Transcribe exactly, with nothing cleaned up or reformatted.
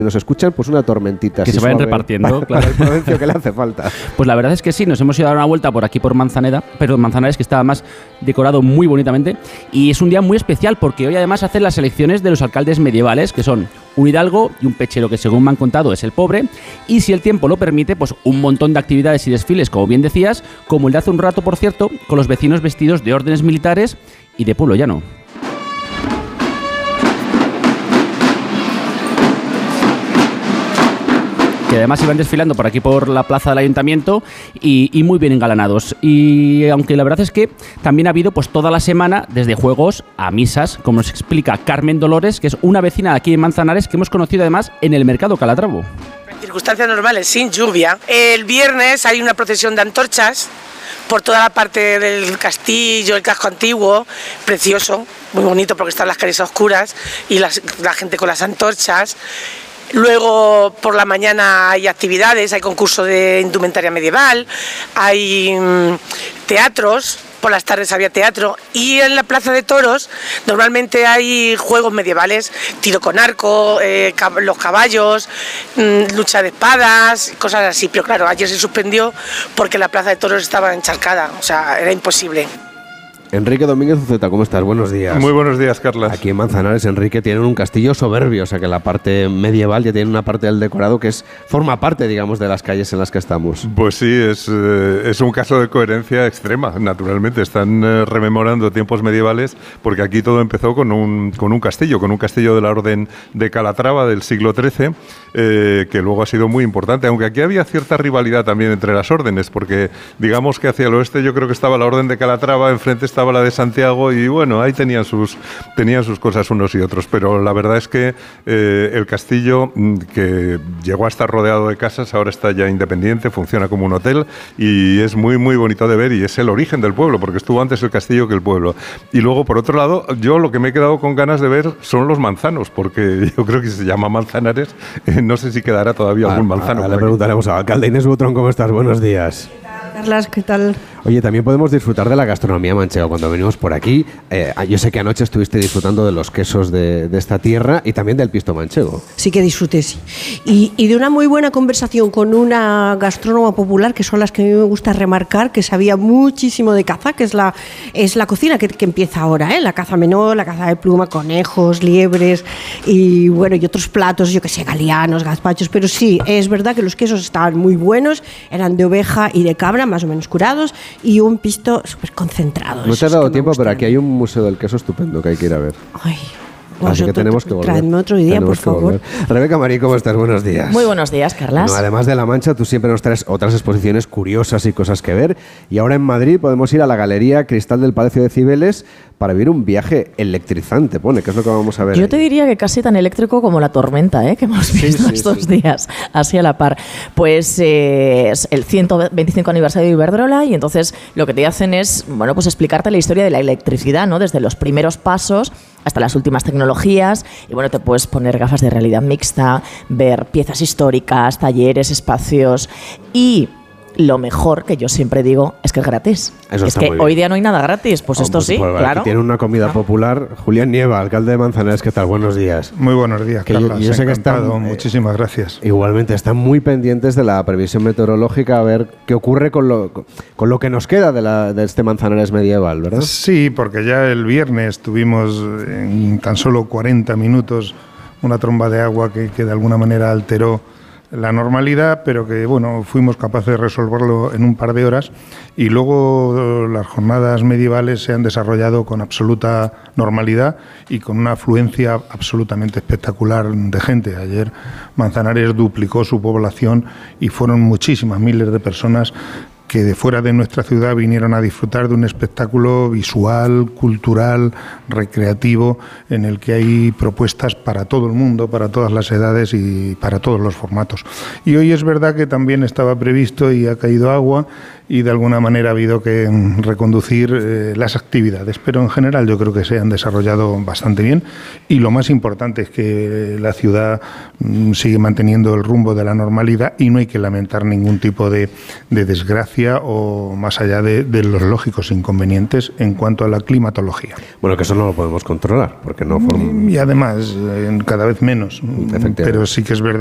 nos escuchan, pues una tormentita. Que se vayan repartiendo, para, claro. Para el Prudencio que le hace falta. Pues la verdad es que sí, nos hemos ido a dar una vuelta por aquí por Manzaneda, pero Manzanares, que estaba más decorado muy bonitamente, y es un día muy especial porque hoy además hacen las elecciones de los alcaldes medievales, que son un hidalgo y un pechero que, según me han contado, es el pobre, y si el tiempo lo permite, pues un montón de actividades y desfiles, como bien decías, como el de hace un rato, por cierto, con los vecinos vestidos de órdenes militares y de pueblo llano. Que además iban desfilando por aquí por la plaza del ayuntamiento y, y muy bien engalanados. Y aunque la verdad es que también ha habido pues toda la semana, desde juegos a misas, como nos explica Carmen Dolores, que es una vecina de aquí en Manzanares que hemos conocido además en el mercado Calatravo. En circunstancias normales, sin lluvia, el viernes hay una procesión de antorchas por toda la parte del castillo, el casco antiguo, precioso, muy bonito porque están las calles oscuras y las, la gente con las antorchas. Luego por la mañana hay actividades, hay concurso de indumentaria medieval, hay mmm, teatros, por las tardes había teatro, y en la plaza de toros normalmente hay juegos medievales, tiro con arco, eh, cab- los caballos, mmm, lucha de espadas, cosas así, pero claro, ayer se suspendió porque la plaza de toros estaba encharcada, o sea, era imposible. Enrique Domínguez Uceta, ¿cómo estás? Buenos días. Muy buenos días, Carlas. Aquí en Manzanares, Enrique, tienen un castillo soberbio, o sea que la parte medieval ya tiene una parte del decorado que es forma parte, digamos, de las calles en las que estamos. Pues sí, es, eh, es un caso de coherencia extrema, naturalmente. Están eh, rememorando tiempos medievales porque aquí todo empezó con un, con un castillo, con un castillo de la Orden de Calatrava del siglo trece, eh, que luego ha sido muy importante, aunque aquí había cierta rivalidad también entre las órdenes, porque digamos que hacia el oeste yo creo que estaba la Orden de Calatrava, enfrente estaba la de Santiago y bueno, ahí tenían sus, tenían sus cosas unos y otros, pero la verdad es que eh, el castillo, que llegó a estar rodeado de casas, ahora está ya independiente, funciona como un hotel y es muy muy bonito de ver y es el origen del pueblo, porque estuvo antes el castillo que el pueblo. Y luego, por otro lado, yo lo que me he quedado con ganas de ver son los manzanos, porque yo creo que se llama Manzanares, eh, no sé si quedará todavía ah, algún manzano. Ah, le preguntaremos al alcalde. Inés Butrón, ¿cómo estás? Buenos días. Carlas, ¿qué tal? Oye, también podemos disfrutar de la gastronomía manchega cuando venimos por aquí. Eh, yo sé que anoche estuviste disfrutando de los quesos de, de esta tierra y también del pisto manchego. Sí que disfruté, sí. Y, y de una muy buena conversación con una gastrónoma popular, que son las que a mí me gusta remarcar, que sabía muchísimo de caza, que es la, es la cocina que, que empieza ahora, ¿eh? La caza menor, la caza de pluma, conejos, liebres y bueno, y otros platos, yo que sé, galianos, gazpachos, pero sí, es verdad que los quesos estaban muy buenos, eran de oveja y de cabra, más o menos curados, y un pisto súper concentrado. No te ha dado tiempo, pero aquí hay un museo del queso estupendo que hay que ir a ver. Ay, así que tenemos que volver. Traedme otro día, tenemos por favor. Volver. Rebeca Marí, ¿cómo estás? Buenos días. Muy buenos días, Carlas. Bueno, además de La Mancha, tú siempre nos traes otras exposiciones curiosas y cosas que ver. Y ahora en Madrid podemos ir a la Galería Cristal del Palacio de Cibeles para vivir un viaje electrizante, pone, que es lo que vamos a ver. Yo ahí. te diría que casi tan eléctrico como la tormenta, ¿eh? Que hemos visto sí, sí, estos sí. días, así a la par. Pues eh, es el ciento veinticinco aniversario de Iberdrola y entonces lo que te hacen es, bueno, pues explicarte la historia de la electricidad, ¿no? Desde los primeros pasos hasta las últimas tecnologías y bueno, te puedes poner gafas de realidad mixta, ver piezas históricas, talleres, espacios y lo mejor, que yo siempre digo, es que es gratis. Eso es que hoy día no hay nada gratis, pues oh, esto pues, sí, pues, claro. Aquí tiene una comida ah. popular. Julián Nieva, alcalde de Manzanares, ¿qué tal? Buenos días. Muy buenos días, que Carlos. Yo, yo sé que están, eh, muchísimas gracias. Igualmente, están muy pendientes de la previsión meteorológica, a ver qué ocurre con lo, con lo que nos queda de, la, de este Manzanares medieval, ¿verdad? Sí, porque ya el viernes tuvimos en tan solo cuarenta minutos una tromba de agua que, que de alguna manera alteró la normalidad, pero que bueno, fuimos capaces de resolverlo en un par de horas y luego las jornadas medievales se han desarrollado con absoluta normalidad y con una afluencia absolutamente espectacular de gente. Ayer Manzanares duplicó su población y fueron muchísimas miles de personas que de fuera de nuestra ciudad vinieron a disfrutar de un espectáculo visual, cultural, recreativo, en el que hay propuestas para todo el mundo, para todas las edades y para todos los formatos. Y hoy es verdad que también estaba previsto y ha caído agua y de alguna manera ha habido que reconducir eh, las actividades, pero en general yo creo que se han desarrollado bastante bien y lo más importante es que la ciudad mm, sigue manteniendo el rumbo de la normalidad y no hay que lamentar ningún tipo de, de desgracia decía, o más allá de, de los lógicos inconvenientes en cuanto a la climatología. Bueno, que eso no lo podemos controlar, porque no form- Y además, eh, cada vez menos. Pero sí que es verdad